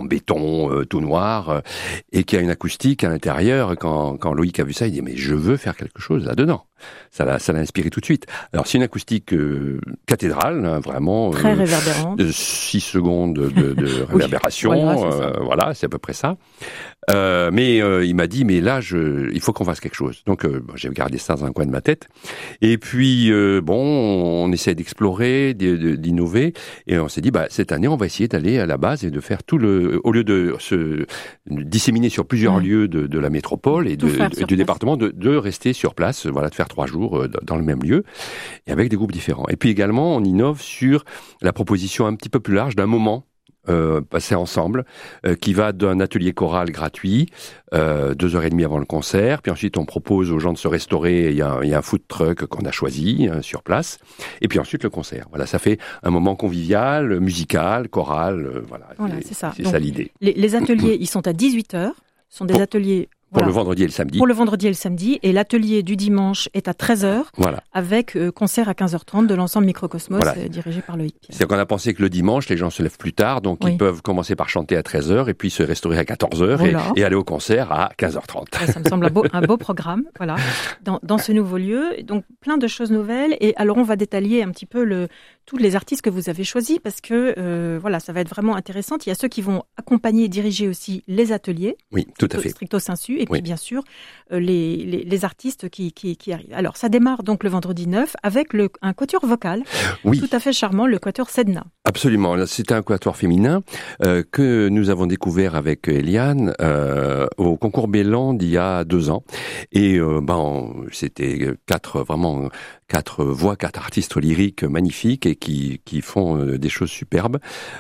béton tout noir et qui a une acoustique à l'intérieur. Quand Loïc a vu ça, il dit mais je veux faire quelque chose là-dedans. Ça l'a inspiré tout de suite. Alors c'est une acoustique cathédrale, hein, vraiment très réverbérante. 6 secondes de réverbération, voilà, c'est à peu près ça. Mais il m'a dit mais là il faut qu'on fasse quelque chose. Donc j'ai gardé ça dans un coin de ma tête. Et puis on essaie d'explorer, d'innover, et on s'est dit cette année on va essayer d'aller à la base et de faire au lieu de se disséminer sur plusieurs lieux de la métropole et du département, de rester sur place, voilà, de faire 3 jours dans le même lieu et avec des groupes différents. Et puis également on innove sur la proposition un petit peu plus large d'un moment passé ensemble, qui va d'un atelier choral gratuit, 2h30 avant le concert, puis ensuite on propose aux gens de se restaurer, il y a un food truck qu'on a choisi sur place, et puis ensuite le concert. Voilà, ça fait un moment convivial, musical, choral, voilà c'est ça. C'est ça l'idée. Les ateliers, ils sont à 18h, sont des ateliers... Pour le vendredi et le samedi. Pour le vendredi et le samedi. Et l'atelier du dimanche est à 13h, avec concert à 15h30 de l'ensemble Microcosmos, dirigé par Loïc Pierre. C'est qu'on a pensé que le dimanche, les gens se lèvent plus tard, donc ils peuvent commencer par chanter à 13h, et puis se restaurer à 14h, et aller au concert à 15h30. Ça me semble un beau programme, voilà, dans ce nouveau lieu. Donc, plein de choses nouvelles. Et alors, on va détailler un petit peu tous les artistes que vous avez choisis, parce que, ça va être vraiment intéressant. Il y a ceux qui vont accompagner et diriger aussi les ateliers. Oui, tout à fait. Stricto sensu. Et puis, bien sûr, les artistes qui arrivent. Alors, ça démarre donc le vendredi 9 avec un quatuor vocal tout à fait charmant, le quatuor Sedna. Absolument. C'est un quatuor féminin que nous avons découvert avec Eliane au concours Bélan d'il y a 2 ans. Et c'était 4 voix, 4 artistes lyriques magnifiques et qui font des choses superbes.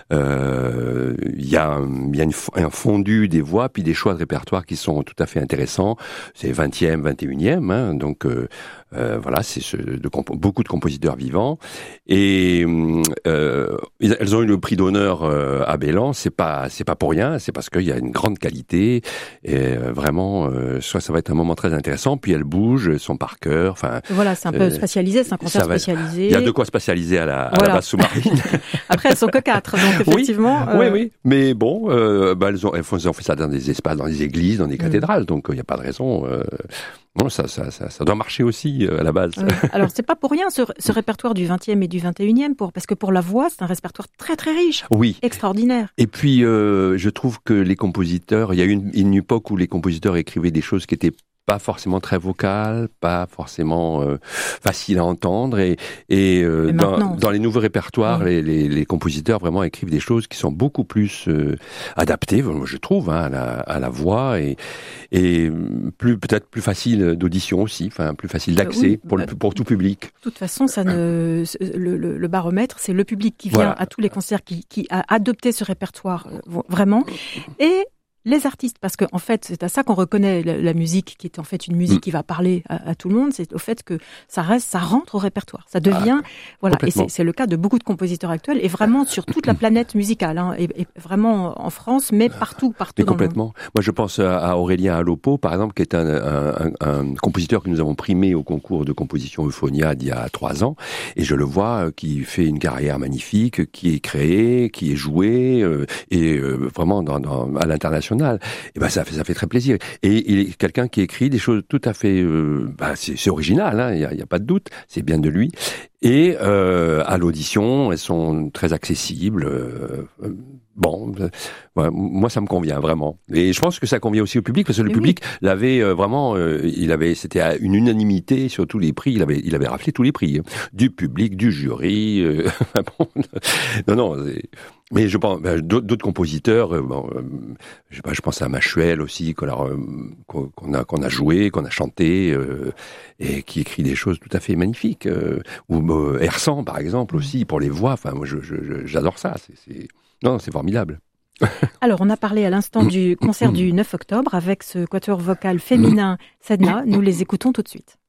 Il y a un fondu des voix, puis des choix de répertoire qui sont tout à fait intéressants. C'est 20e, 21e, hein, donc voilà, c'est beaucoup de compositeurs vivants. Et elles ont eu le prix d'honneur à Bélan. C'est pas pour rien, c'est parce qu'il y a une grande qualité. Et vraiment, ça va être un moment très intéressant. Puis elles bougent, elles sont par cœur. Enfin, voilà, c'est un peu spécialisé, c'est un concert spécialisé. Il y a de quoi spécialiser à la base sous-marine. Après, elles sont que 4, donc effectivement. Oui. Mais bon, elles ont fait ça dans des espaces, dans des églises, dans des cathédrales, donc il n'y a pas de raison. Bon, ça doit marcher aussi à la base. Alors, c'est pas pour rien ce répertoire du 20e et du 21e, parce que pour la voix, c'est un répertoire très très riche, extraordinaire. Et puis, je trouve que les compositeurs, il y a eu une époque où les compositeurs écrivaient des choses qui étaient pas forcément très vocales, pas forcément faciles à entendre, et dans les nouveaux répertoires, les compositeurs vraiment écrivent des choses qui sont beaucoup plus adaptées, je trouve, à la voix, et peut-être plus facile d'audition aussi, enfin plus facile d'accès pour tout public. De toute façon, le baromètre, c'est le public qui vient à tous les concerts qui a adopté ce répertoire vraiment, et les artistes, parce que en fait, c'est à ça qu'on reconnaît la musique, qui est en fait une musique qui va parler à tout le monde. C'est au fait que ça rentre au répertoire, ça devient et c'est le cas de beaucoup de compositeurs actuels, et vraiment sur toute la planète musicale, hein, et vraiment en France, mais partout mais dans complètement. le monde. Moi, je pense à Aurélien Alopo, par exemple, qui est un compositeur que nous avons primé au concours de composition Euphonia d'il y a 3 ans, et je le vois qui fait une carrière magnifique, qui est créée, qui est jouée, et vraiment à l'international. Et ça fait très plaisir. Et il est quelqu'un qui écrit des choses tout à fait, c'est original, hein, il y a pas de doute, c'est bien de lui. Et à l'audition, elles sont très accessibles. Moi ça me convient vraiment. Et je pense que ça convient aussi au public, parce que le public l'avait vraiment, c'était à une unanimité sur tous les prix. Il avait raflé tous les prix, du public, du jury. Mais je pense d'autres compositeurs. Je pense à Machuel aussi, qu'on a joué, qu'on a chanté, et qui écrit des choses tout à fait magnifiques. Ou Ersan, par exemple, aussi, pour les voix. Enfin, moi, j'adore ça. C'est formidable. Alors, on a parlé à l'instant du concert du 9 octobre avec ce quatuor vocal féminin Sedna. Nous les écoutons tout de suite.